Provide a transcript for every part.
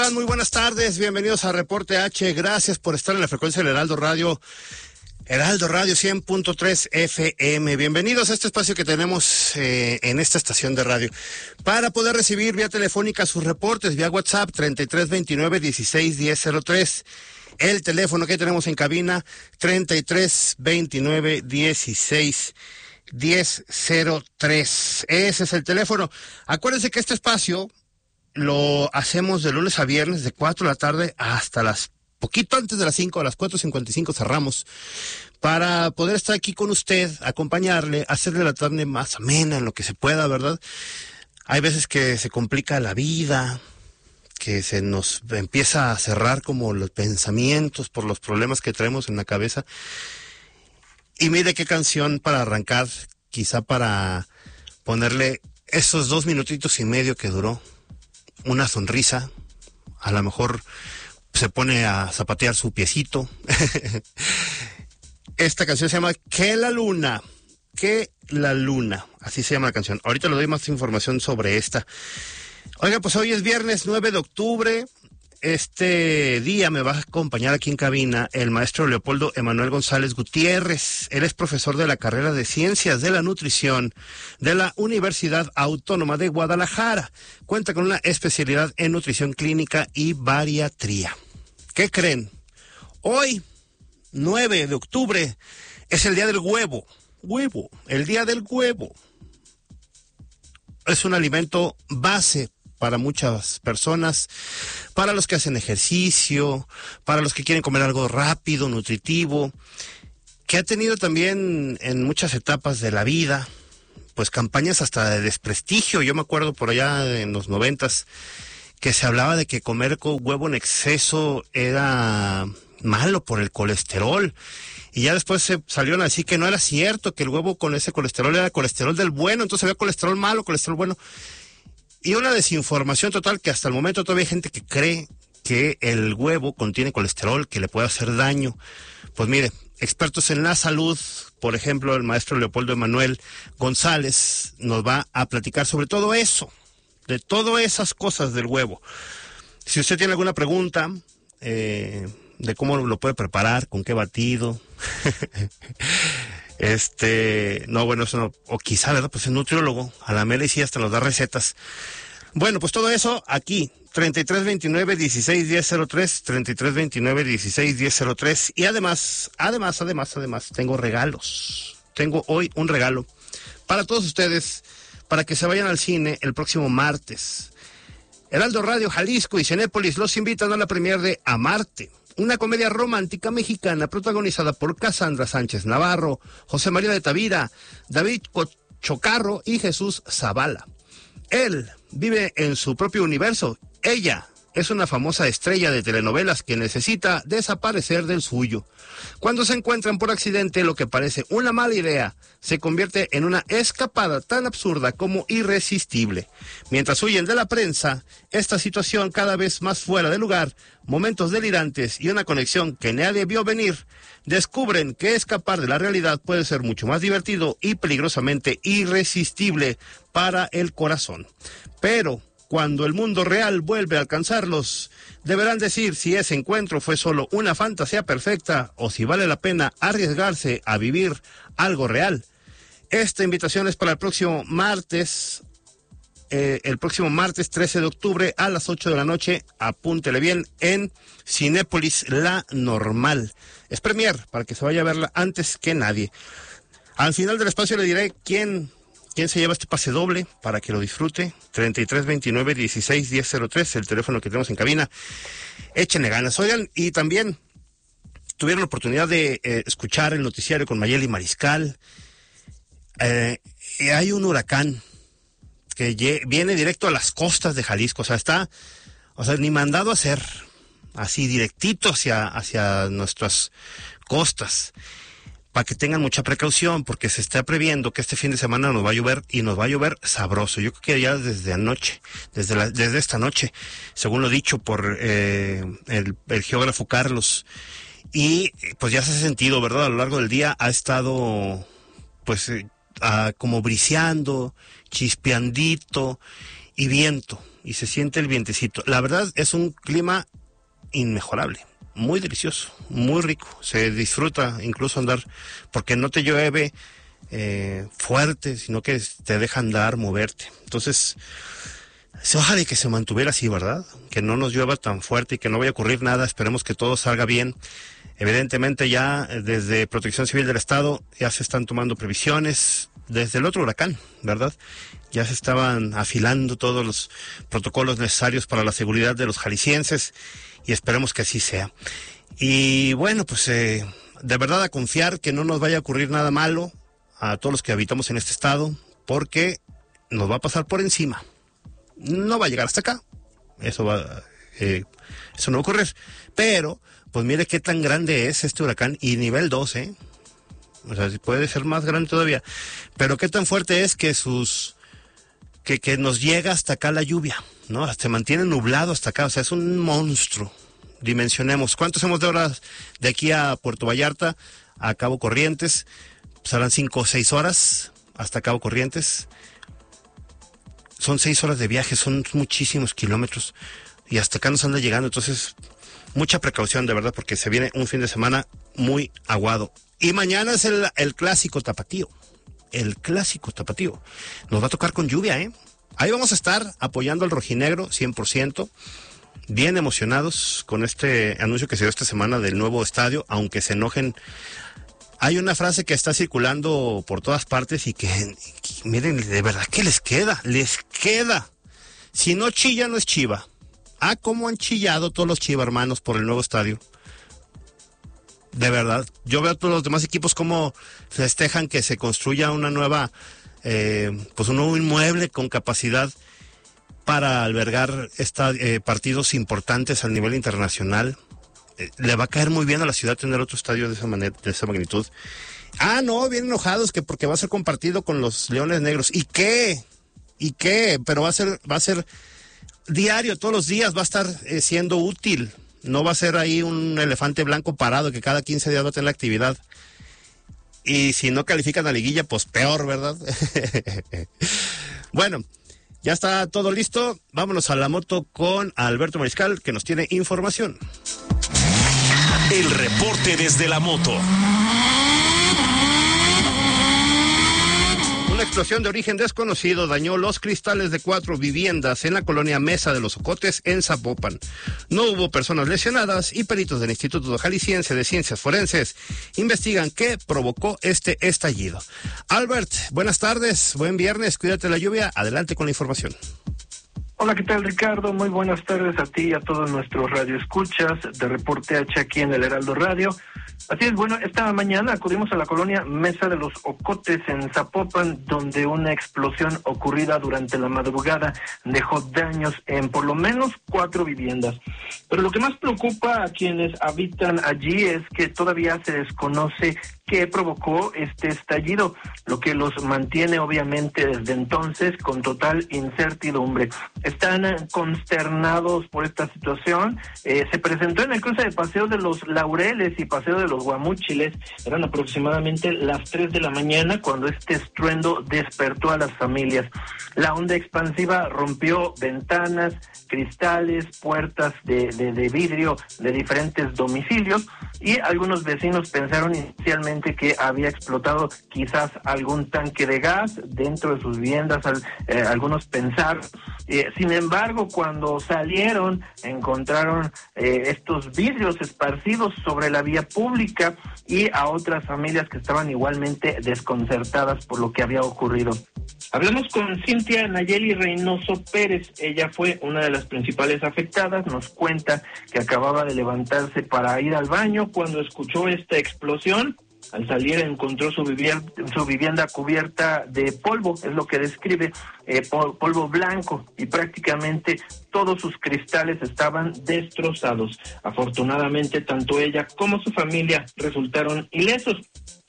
están? Muy buenas tardes, bienvenidos a Reporte H, gracias por estar en la frecuencia del Heraldo Radio 100.3 FM. Bienvenidos a este espacio que tenemos en esta estación de radio para poder recibir vía telefónica sus reportes, vía WhatsApp 3329-161003. El teléfono que tenemos en cabina 3329-161003. Ese es el teléfono. Acuérdense que este espacio lo hacemos de lunes a viernes de 4 de la tarde hasta poquito antes de las 5, a las 4:55 cerramos, para poder estar aquí con usted, acompañarle, hacerle la tarde más amena en lo que se pueda, ¿verdad? Hay veces que se complica la vida, que se nos empieza a cerrar como los pensamientos por los problemas que traemos en la cabeza. Y mire qué canción para arrancar, quizá para ponerle esos 2 minutitos y medio que duró, una sonrisa, a lo mejor se pone a zapatear su piecito. Esta canción se llama Que la Luna, así se llama la canción. Ahorita le doy más información sobre esta. Oiga, pues hoy es viernes 9 de octubre. Este día me va a acompañar aquí en cabina el maestro Leopoldo Emanuel González Gutiérrez. Él es profesor de la carrera de Ciencias de la Nutrición de la Universidad Autónoma de Guadalajara. Cuenta con una especialidad en nutrición clínica y bariatría. ¿Qué creen? Hoy, 9 de octubre, es el día del huevo. El día del huevo. Es un alimento base para muchas personas, para los que hacen ejercicio, para los que quieren comer algo rápido, nutritivo, que ha tenido también en muchas etapas de la vida, pues campañas hasta de desprestigio. Yo me acuerdo por allá en los 90s que se hablaba de que comer huevo en exceso era malo por el colesterol. Y ya después se salieron así que no era cierto, que el huevo con ese colesterol era colesterol del bueno, entonces había colesterol malo, colesterol bueno. Y una desinformación total, que hasta el momento todavía hay gente que cree que el huevo contiene colesterol, que le puede hacer daño. Pues mire, expertos en la salud, por ejemplo, el maestro Leopoldo Emanuel González nos va a platicar sobre todo eso, de todas esas cosas del huevo. Si usted tiene alguna pregunta de cómo lo puede preparar, con qué batido, no, bueno, eso no, o quizá, ¿verdad? Pues es nutriólogo, a la mera y sí hasta nos da recetas. Bueno, pues todo eso aquí, 3329-161003, 3329-161003, y además, tengo regalos. Tengo hoy un regalo para todos ustedes, para que se vayan al cine el próximo martes. Heraldo Radio Jalisco y Cinépolis los invitan a la premier de Amarte, una comedia romántica mexicana protagonizada por Cassandra Sánchez Navarro, José María de Tavira, David Chocarro y Jesús Zavala. Él vive en su propio universo. Ella es una famosa estrella de telenovelas que necesita desaparecer del suyo. Cuando se encuentran por accidente, lo que parece una mala idea se convierte en una escapada tan absurda como irresistible. Mientras huyen de la prensa, esta situación cada vez más fuera de lugar, momentos delirantes y una conexión que nadie vio venir, descubren que escapar de la realidad puede ser mucho más divertido y peligrosamente irresistible para el corazón. Pero cuando el mundo real vuelve a alcanzarlos, deberán decir si ese encuentro fue solo una fantasía perfecta o si vale la pena arriesgarse a vivir algo real. Esta invitación es para el próximo martes 13 de octubre a las 8 de la noche, apúntele bien, en Cinépolis La Normal. Es premier, para que se vaya a verla antes que nadie. Al final del espacio le diré quién se lleva este pase doble para que lo disfrute. 3329-161003, el teléfono que tenemos en cabina. Échenle ganas. Oigan, y también tuvieron la oportunidad de escuchar el noticiario con Mayeli Mariscal. Hay un huracán que viene directo a las costas de Jalisco. O sea, ni mandado a hacer, así directito hacia nuestras costas. Para que tengan mucha precaución, porque se está previendo que este fin de semana nos va a llover, y nos va a llover sabroso. Yo creo que ya desde anoche, desde esta noche, según lo dicho por el geógrafo Carlos. Y pues ya se ha sentido, ¿verdad? A lo largo del día ha estado, pues, como briseando, chispeandito, y viento. y se siente el vientecito. La verdad es un clima inmejorable, muy delicioso, muy rico. Se disfruta incluso andar, porque no te llueve fuerte, sino que te deja andar, moverte. Entonces, ojalá que se mantuviera así, ¿verdad? Que no nos llueva tan fuerte y que no vaya a ocurrir nada. Esperemos que todo salga bien. Evidentemente ya desde Protección Civil del Estado ya se están tomando previsiones. Desde el otro huracán, ¿verdad? Ya se estaban afilando todos los protocolos necesarios para la seguridad de los jaliscienses y esperemos que así sea. Y bueno, pues de verdad a confiar que no nos vaya a ocurrir nada malo a todos los que habitamos en este estado, porque nos va a pasar por encima. No va a llegar hasta acá, eso no va a ocurrir, pero pues mire qué tan grande es este huracán y nivel 2, o sea, puede ser más grande todavía, pero qué tan fuerte es que que nos llega hasta acá la lluvia, ¿no? Se mantiene nublado hasta acá, o sea, es un monstruo. Dimensionemos, ¿cuántos hemos de horas de aquí a Puerto Vallarta, a Cabo Corrientes? Serán 5 o 6 horas hasta Cabo Corrientes. Son 6 horas de viaje, son muchísimos kilómetros y hasta acá nos anda llegando, entonces mucha precaución de verdad porque se viene un fin de semana muy aguado. Y mañana es el clásico tapatío, nos va a tocar con lluvia, Ahí vamos a estar apoyando al rojinegro 100%, bien emocionados con este anuncio que se dio esta semana del nuevo estadio, aunque se enojen. Hay una frase que está circulando por todas partes y que miren, de verdad que les queda. Si no chilla, no es chiva. Cómo han chillado todos los Chiva hermanos por el nuevo estadio. De verdad, yo veo a todos los demás equipos como festejan que se construya una nueva, pues un nuevo inmueble con capacidad para albergar partidos importantes a nivel internacional. Le va a caer muy bien a la ciudad tener otro estadio de esa manera, de esa magnitud. No, bien enojados que porque va a ser compartido con los Leones Negros. ¿Y qué? Pero va a ser diario, todos los días va a estar siendo útil. No va a ser ahí un elefante blanco parado que cada 15 días va a tener la actividad. Y si no califican a liguilla, pues peor, ¿verdad? Bueno, ya está todo listo. Vámonos a la moto con Alberto Mariscal, que nos tiene información. El reporte desde la moto. Una explosión de origen desconocido dañó los cristales de 4 viviendas en la colonia Mesa de los Ocotes, en Zapopan. No hubo personas lesionadas y peritos del Instituto Jalisciense de Ciencias Forenses investigan qué provocó este estallido. Albert, buenas tardes, buen viernes, cuídate de la lluvia, adelante con la información. Hola, ¿qué tal, Ricardo? Muy buenas tardes a ti y a todos nuestros radioescuchas de Reporte H aquí en el Heraldo Radio. Así es, bueno, esta mañana acudimos a la colonia Mesa de los Ocotes en Zapopan, donde una explosión ocurrida durante la madrugada dejó daños en por lo menos 4 viviendas. Pero lo que más preocupa a quienes habitan allí es que todavía se desconoce qué provocó este estallido, lo que los mantiene obviamente desde entonces con total incertidumbre. Están consternados por esta situación. Se presentó en el cruce de Paseo de los Laureles y Paseo de los Guamúchiles. Eran aproximadamente las 3 de la mañana cuando este estruendo despertó a las familias. La onda expansiva rompió ventanas, cristales, puertas de vidrio de diferentes domicilios y algunos vecinos pensaron inicialmente que había explotado quizás algún tanque de gas dentro de sus viviendas. Algunos pensaron. Sin embargo, cuando salieron, encontraron estos vidrios esparcidos sobre la vía pública y a otras familias que estaban igualmente desconcertadas por lo que había ocurrido. Hablamos con Cintia Nayeli Reynoso Pérez. Ella fue una de las principales afectadas. Nos cuenta que acababa de levantarse para ir al baño cuando escuchó esta explosión. Al salir encontró su vivienda cubierta de polvo, es lo que describe, polvo blanco, y prácticamente todos sus cristales estaban destrozados. Afortunadamente, tanto ella como su familia resultaron ilesos.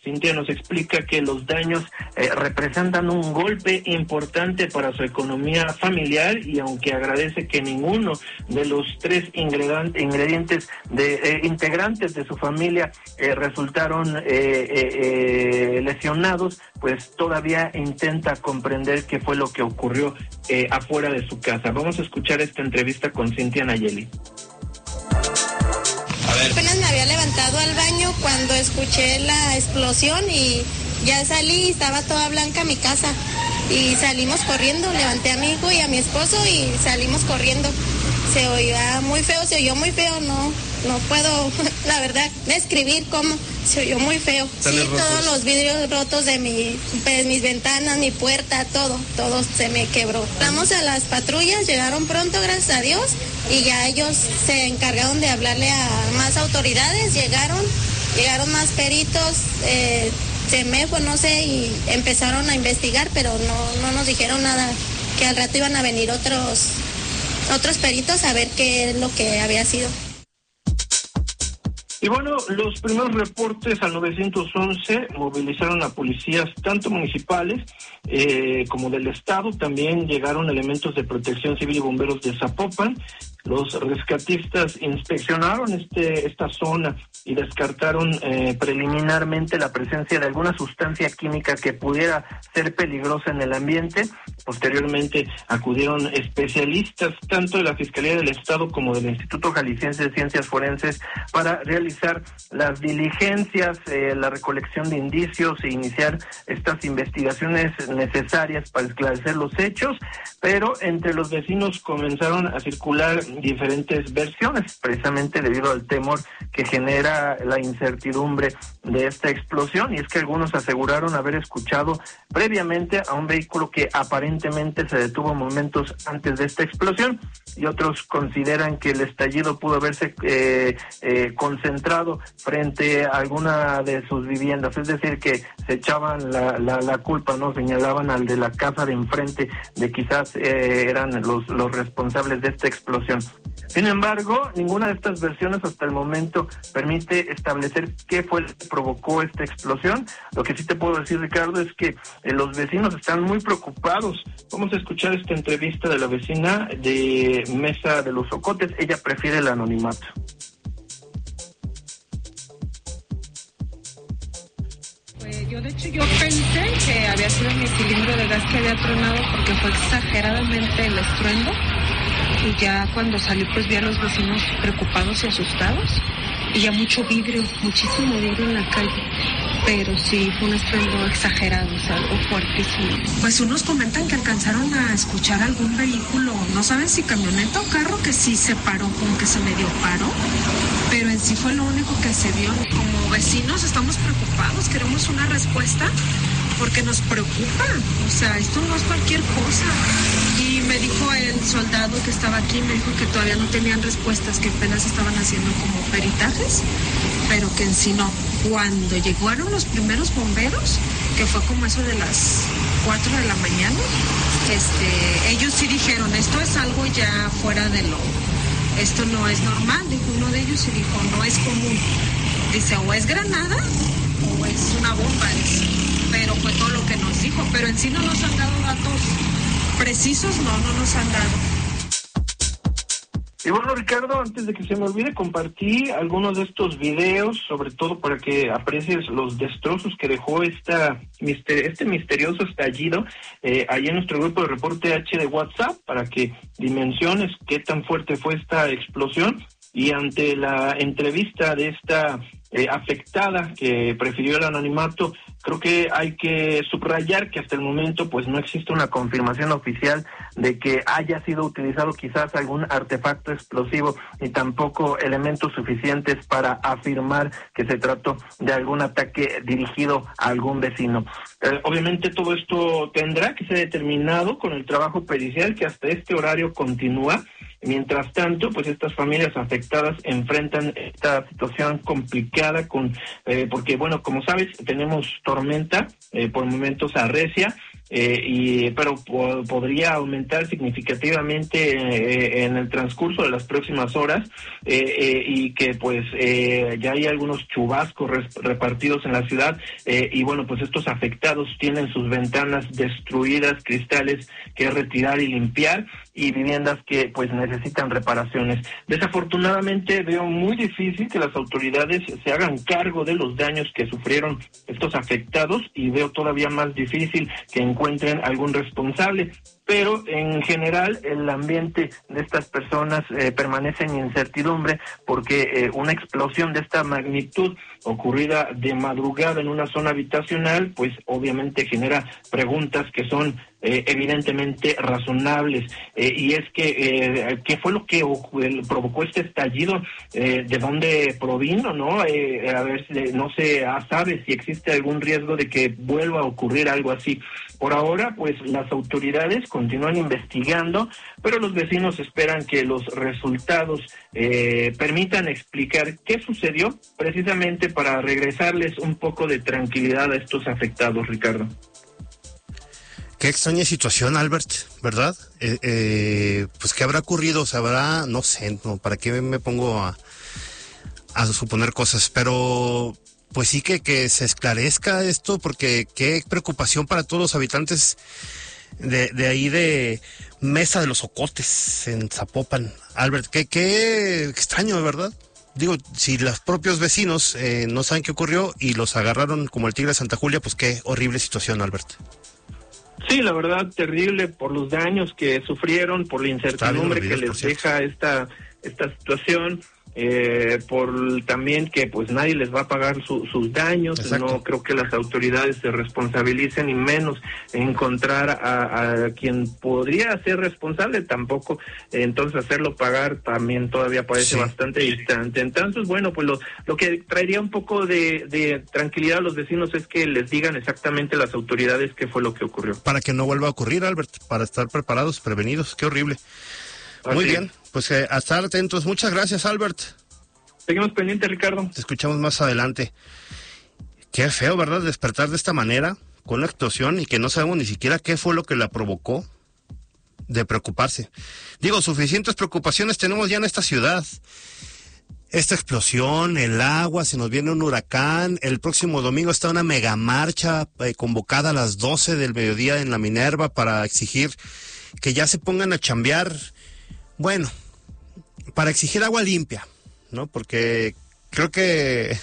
Cintia nos explica que los daños representan un golpe importante para su economía familiar, y aunque agradece que ninguno de los 3 integrantes de su familia resultaron lesionados, pues todavía intenta comprender qué fue lo que ocurrió afuera de su casa. Vamos a escuchar esta entrevista con Cintia Nayeli. Apenas me había levantado al baño cuando escuché la explosión y ya salí y estaba toda blanca mi casa. Y salimos corriendo, levanté a mi hijo y a mi esposo y salimos corriendo. Se oyó muy feo, no puedo, la verdad, describir cómo se oyó muy feo. Sí, todos los vidrios rotos de mis ventanas, mi puerta, todo se me quebró. Vamos a las patrullas, llegaron pronto, gracias a Dios, y ya ellos se encargaron de hablarle a más autoridades, llegaron más peritos, CEMEFO, no sé, y empezaron a investigar, pero no nos dijeron nada, que al rato iban a venir otros peritos a ver qué es lo que había sido. Y bueno, los primeros reportes al 911 movilizaron a policías tanto municipales como del estado. También llegaron elementos de Protección Civil y bomberos de Zapopan. Los rescatistas inspeccionaron esta zona y descartaron preliminarmente la presencia de alguna sustancia química que pudiera ser peligrosa en el ambiente. Posteriormente acudieron especialistas tanto de la Fiscalía del Estado como del Instituto Jalisciense de Ciencias Forenses para realizar las diligencias, la recolección de indicios e iniciar estas investigaciones necesarias para esclarecer los hechos, pero entre los vecinos comenzaron a circular diferentes versiones, precisamente debido al temor que genera la incertidumbre de esta explosión, y es que algunos aseguraron haber escuchado previamente a un vehículo que aparentemente se detuvo momentos antes de esta explosión, y otros consideran que el estallido pudo haberse concentrado frente a alguna de sus viviendas, es decir, que se echaban la culpa, ¿no? Señalaban al de la casa de enfrente de quizás eran los responsables de esta explosión. Sin embargo, ninguna de estas versiones hasta el momento permite establecer qué fue lo que provocó esta explosión. Lo que sí te puedo decir, Ricardo, es que los vecinos están muy preocupados. Vamos a escuchar esta entrevista de la vecina de Mesa de los Ocotes. Ella prefiere el anonimato. De hecho, yo pensé que había sido mi cilindro de gas que había tronado porque fue exageradamente el estruendo, y ya cuando salí pues vi a los vecinos preocupados y asustados, y ya muchísimo vidrio en la calle, pero sí fue un estruendo exagerado, o sea, algo fuertísimo. Pues unos comentan que alcanzaron a escuchar algún vehículo, no saben si camioneta o carro, que sí se paró, como que se medio paró, pero en sí fue lo único que se vio. Como vecinos estamos preocupados, queremos una respuesta porque nos preocupa, o sea, esto no es cualquier cosa. Y me dijo el soldado que estaba aquí, me dijo que todavía no tenían respuestas, que apenas estaban haciendo como peritajes, pero que en sí no. Cuando llegaron los primeros bomberos, que fue como eso de las 4 de la mañana, ellos sí dijeron, esto es algo ya fuera de esto no es normal, dijo uno de ellos, y dijo, no es común. Dice, o es granada o es una bomba, dice. Pero fue todo lo que nos dijo, pero en sí no nos han dado datos precisos, no nos han dado. Y bueno, Ricardo, antes de que se me olvide, compartí algunos de estos videos, sobre todo para que aprecies los destrozos que dejó este misterioso estallido ahí en nuestro grupo de Reporte H de WhatsApp, para que dimensiones qué tan fuerte fue esta explosión. Y ante la entrevista de esta afectada que prefirió el anonimato, creo que hay que subrayar que hasta el momento pues no existe una confirmación oficial de que haya sido utilizado quizás algún artefacto explosivo, ni tampoco elementos suficientes para afirmar que se trató de algún ataque dirigido a algún vecino. Obviamente todo esto tendrá que ser determinado con el trabajo pericial que hasta este horario continúa. Mientras tanto, pues estas familias afectadas enfrentan esta situación complicada porque, bueno, como sabes, tenemos tormenta, por momentos arrecia, pero podría aumentar significativamente en el transcurso de las próximas horas, y que pues ya hay algunos chubascos repartidos en la ciudad, y bueno, pues estos afectados tienen sus ventanas destruidas, cristales que retirar y limpiar, y viviendas que pues necesitan reparaciones. Desafortunadamente veo muy difícil que las autoridades se hagan cargo de los daños que sufrieron estos afectados, y veo todavía más difícil que encuentren algún responsable. Pero en general el ambiente de estas personas permanece en incertidumbre, porque una explosión de esta magnitud ocurrida de madrugada en una zona habitacional, pues obviamente genera preguntas que son evidentemente razonables, y es que ¿qué fue lo que provocó este estallido? ¿De dónde provino? ¿No? A ver, no se sabe si existe algún riesgo de que vuelva a ocurrir algo así. Por ahora, pues las autoridades continúan investigando, pero los vecinos esperan que los resultados permitan explicar qué sucedió, precisamente para regresarles un poco de tranquilidad a estos afectados, Ricardo. Qué extraña situación, Albert, ¿verdad? Pues qué habrá ocurrido, sabrá, no sé, no, para qué me pongo a suponer cosas, pero pues sí que se esclarezca esto, porque qué preocupación para todos los habitantes de ahí de Mesa de los Ocotes, en Zapopan. Albert, qué extraño, ¿verdad? Digo, si los propios vecinos no saben qué ocurrió y los agarraron como el tigre de Santa Julia, pues qué horrible situación, Albert. Sí, la verdad, terrible por los daños que sufrieron, por la incertidumbre que les deja esta situación, por también que pues nadie les va a pagar sus daños. Exacto. No creo que las autoridades se responsabilicen, y menos encontrar a quien podría ser responsable tampoco, entonces hacerlo pagar también todavía parece bastante distante. Entonces, bueno, pues lo que traería un poco de tranquilidad a los vecinos es que les digan exactamente las autoridades qué fue lo que ocurrió. Para que no vuelva a ocurrir, Albert, para estar preparados, prevenidos. Qué horrible. Muy bien, pues a estar atentos. Muchas gracias, Albert. Seguimos pendientes, Ricardo. Te escuchamos más adelante. Qué feo, ¿verdad? Despertar de esta manera, con una explosión, y que no sabemos ni siquiera qué fue lo que la provocó. De preocuparse. Digo, suficientes preocupaciones tenemos ya en esta ciudad. Esta explosión, el agua, se nos viene un huracán. El próximo domingo está una mega marcha convocada a las 12 del mediodía en la Minerva para exigir que ya se pongan a chambear. Bueno, para exigir agua limpia, ¿no? Porque creo que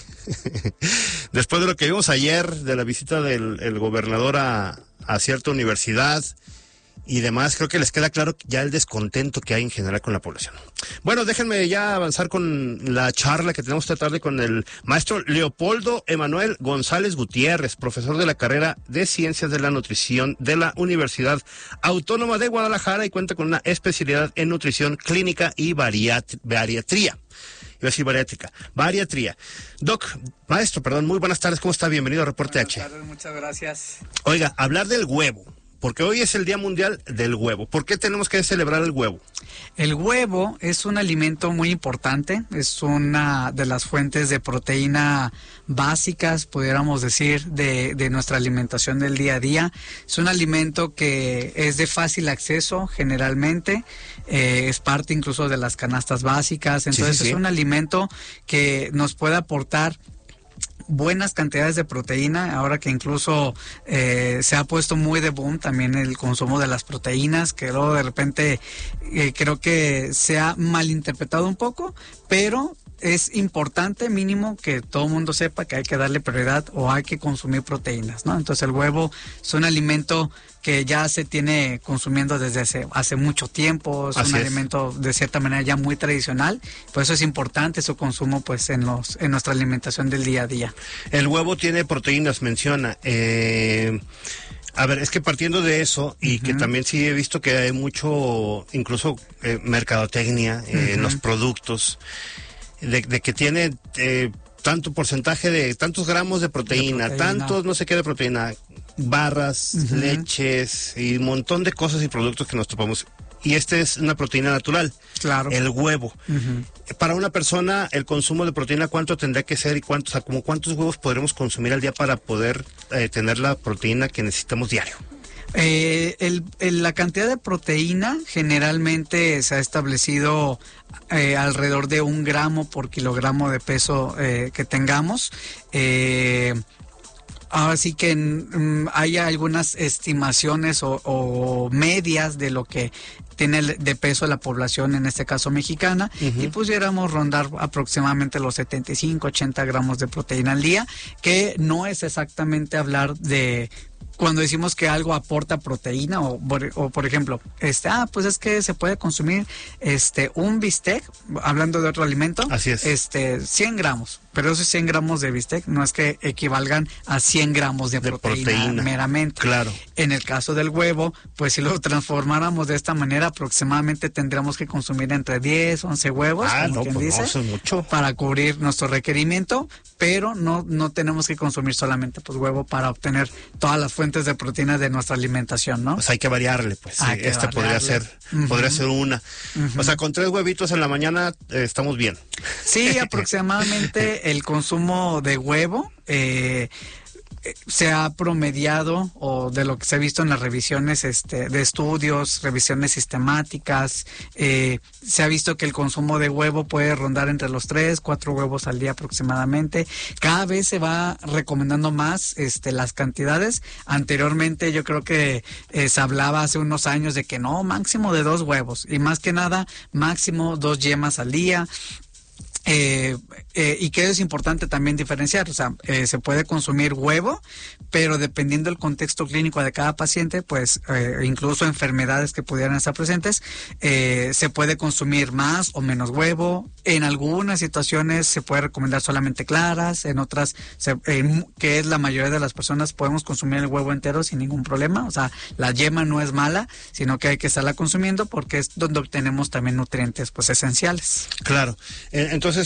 después de lo que vimos ayer, de la visita del gobernador a cierta universidad y demás, creo que les queda claro ya el descontento que hay en general con la población. Bueno, déjenme ya avanzar con la charla que tenemos esta tarde con el maestro Leopoldo Emanuel González Gutiérrez, profesor de la carrera de Ciencias de la Nutrición de la Universidad Autónoma de Guadalajara, y cuenta con una especialidad en nutrición clínica y bariatría. Iba a decir bariatría. Maestro, muy buenas tardes, ¿cómo está? Bienvenido a Reporte H. Buenas tardes, muchas gracias. Oiga, hablar del huevo, porque hoy es el Día Mundial del Huevo. ¿Por qué tenemos que celebrar el huevo? El huevo es un alimento muy importante, es una de las fuentes de proteína básicas, pudiéramos decir, de nuestra alimentación del día a día. Es un alimento que es de fácil acceso generalmente, es parte incluso de las canastas básicas, entonces sí. Es un alimento que nos puede aportar buenas cantidades de proteína, ahora que incluso se ha puesto muy de boom también el consumo de las proteínas, que luego de repente creo que se ha malinterpretado un poco, pero es importante mínimo que todo el mundo sepa que hay que darle prioridad o hay que consumir proteínas, ¿no? Entonces el huevo es un alimento que ya se tiene consumiendo desde hace mucho tiempo, es un alimento de cierta manera ya muy tradicional, por eso es importante su consumo pues en nuestra alimentación del día a día. El huevo tiene proteínas, menciona. A ver, es que partiendo de eso, y que también sí he visto que hay mucho, incluso mercadotecnia en los productos, de que tiene tanto porcentaje de tantos gramos de proteína, tantos no sé qué de proteína, barras, leches y un montón de cosas y productos que nos topamos. Y es una proteína natural, claro, el huevo. Para una persona, el consumo de proteína, ¿cuánto tendría que ser y cuántos huevos podremos consumir al día para poder tener la proteína que necesitamos diario? La cantidad de proteína generalmente se ha establecido alrededor de 1 gramo por kilogramo de peso que tengamos. Ahora sí que hay algunas estimaciones o medias de lo que tiene de peso la población, en este caso mexicana, y pudiéramos rondar aproximadamente los 75-80 gramos de proteína al día, que no es exactamente hablar de... Cuando decimos que algo aporta proteína o por ejemplo, pues es que se puede consumir un bistec, hablando de otro alimento, así es, 100 gramos, pero esos 100 gramos de bistec no es que equivalgan a 100 gramos de proteína meramente. Claro. En el caso del huevo, pues si lo transformáramos de esta manera, aproximadamente tendríamos que consumir entre 10, 11 huevos, como quien dice, eso es mucho, para cubrir nuestro requerimiento, pero no tenemos que consumir solamente pues huevo para obtener todas las fuentes de proteína de nuestra alimentación, ¿no? Pues hay que variarle, pues. Podría ser una. O sea, con 3 huevitos en la mañana estamos bien. Sí, aproximadamente el consumo de huevo se ha promediado, o de lo que se ha visto en las revisiones de estudios, revisiones sistemáticas, se ha visto que el consumo de huevo puede rondar entre los 3-4 huevos al día aproximadamente. Cada vez se va recomendando más las cantidades. Anteriormente yo creo que se hablaba hace unos años de que no, máximo de 2 huevos, y más que nada máximo 2 yemas al día. Y que es importante también diferenciar, o sea, se puede consumir huevo, pero dependiendo del contexto clínico de cada paciente, pues incluso enfermedades que pudieran estar presentes, se puede consumir más o menos huevo. En algunas situaciones se puede recomendar solamente claras, en otras, que es la mayoría de las personas, podemos consumir el huevo entero sin ningún problema. O sea, la yema no es mala, sino que hay que estarla consumiendo porque es donde obtenemos también nutrientes pues esenciales. Claro. Entonces,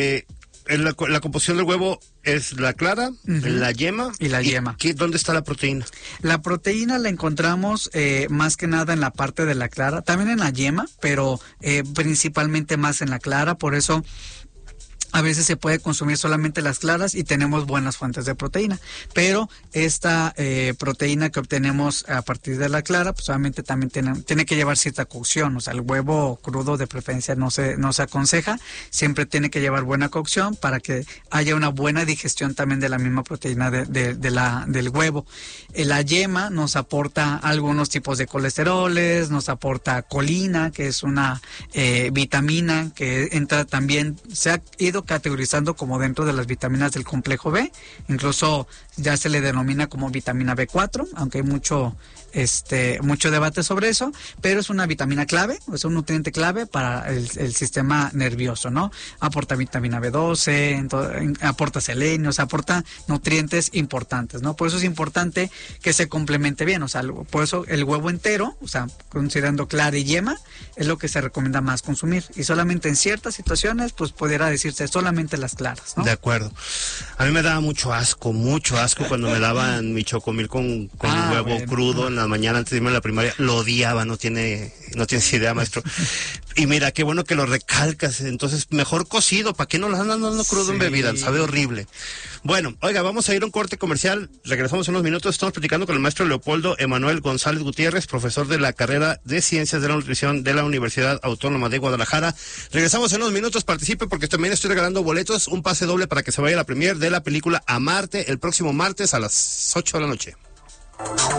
la composición del huevo es la clara, la yema y la yema. ¿Dónde está la proteína? La proteína la encontramos más que nada en la parte de la clara, también en la yema, pero principalmente más en la clara. Por eso a veces se puede consumir solamente las claras y tenemos buenas fuentes de proteína, pero esta proteína que obtenemos a partir de la clara, pues obviamente también tiene que llevar cierta cocción. O sea, el huevo crudo de preferencia no se aconseja, siempre tiene que llevar buena cocción para que haya una buena digestión también de la misma proteína del huevo. La yema nos aporta algunos tipos de colesteroles, nos aporta colina, que es una vitamina que entra también, se ha ido categorizando como dentro de las vitaminas del complejo B, incluso ya se le denomina como vitamina B4, aunque hay mucho debate sobre eso, pero es una vitamina clave, es un nutriente clave para el sistema nervioso, ¿no? Aporta vitamina B12, aporta selenio, o sea, aporta nutrientes importantes, ¿no? Por eso es importante que se complemente bien, o sea, por eso el huevo entero, o sea, considerando clara y yema, es lo que se recomienda más consumir, y solamente en ciertas situaciones, pues pudiera decirse solamente las claras, ¿no? De acuerdo. A mí me daba mucho asco cuando me daban mi chocomil con huevo crudo en la mañana antes de irme a la primaria. Lo odiaba, no tienes idea, maestro. Y mira, qué bueno que lo recalcas. Entonces, mejor cocido, ¿para qué no lo andan dando crudo en bebida? Sabe horrible. Bueno, oiga, vamos a ir a un corte comercial. Regresamos en unos minutos. Estamos platicando con el maestro Leopoldo Emanuel González Gutiérrez, profesor de la carrera de Ciencias de la Nutrición de la Universidad Autónoma de Guadalajara. Regresamos en unos minutos. Participe porque también estoy regalando boletos, un pase doble para que se vaya a la premier de la película Amarte el próximo martes a las 8 de la noche.